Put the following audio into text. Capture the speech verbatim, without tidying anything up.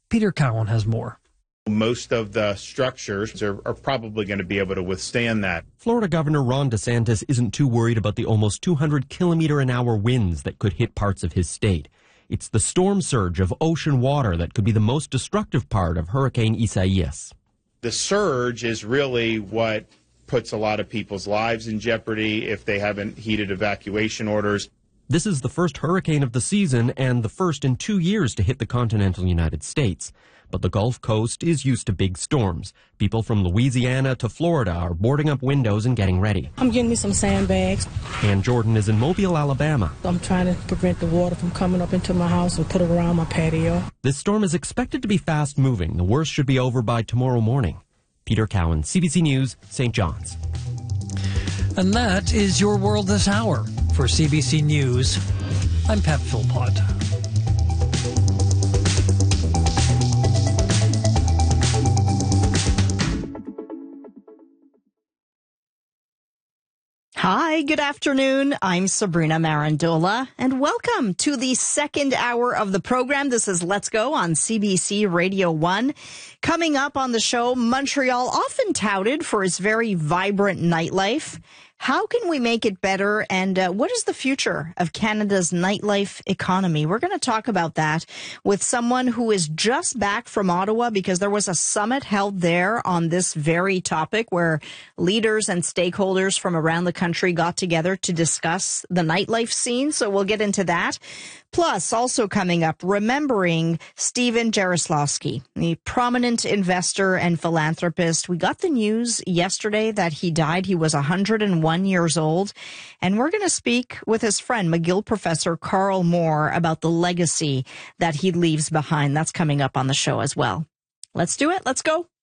Peter Cowan has more. Most of the structures are, are probably going to be able to withstand that. Florida Governor Ron DeSantis isn't too worried about the almost two hundred kilometer an hour winds that could hit parts of his state. It's the storm surge of ocean water that could be the most destructive part of Hurricane Isaias. The surge is really what puts a lot of people's lives in jeopardy if they haven't heeded evacuation orders. This is the first hurricane of the season and the first in two years to hit the continental United States. But the Gulf Coast is used to big storms. People from Louisiana to Florida are boarding up windows and getting ready. I'm getting me some sandbags. Ann Jordan is in Mobile, Alabama. I'm trying to prevent the water from coming up into my house and put it around my patio. This storm is expected to be fast-moving. The worst should be over by tomorrow morning. Peter Cowan, C B C News, Saint John's. And that is Your World This Hour. For C B C News, I'm Pat Philpott. Hi, good afternoon. I'm Sabrina Marandola, and welcome to the second hour of the program. This is Let's Go on C B C Radio one. Coming up on the show, Montreal, often touted for its very vibrant nightlife. How can we make it better, and uh, what is the future of Canada's nightlife economy? We're going to talk about that with someone who is just back from Ottawa, because there was a summit held there on this very topic where leaders and stakeholders from around the country got together to discuss the nightlife scene. So we'll get into that. Plus, also coming up, remembering Stephen Jarislowsky, the prominent investor and philanthropist. We got the news yesterday that he died. He was one hundred one years old. And we're going to speak with his friend, McGill professor Carl Moore, about the legacy that he leaves behind. That's coming up on the show as well. Let's do it. Let's go.